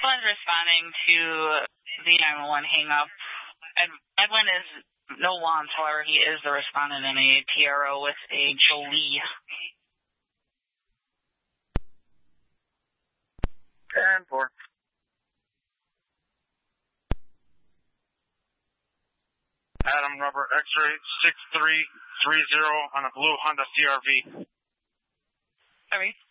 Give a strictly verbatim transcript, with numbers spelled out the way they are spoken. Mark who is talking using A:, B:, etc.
A: Edwin responding to the nine one one hang-up. Ed, Edwin is no Lance, however, he is the respondent in a T R O with a Jolie.
B: ten four.
C: Adam Rubber X-ray six three three zero on a blue Honda C R V.
A: Sorry.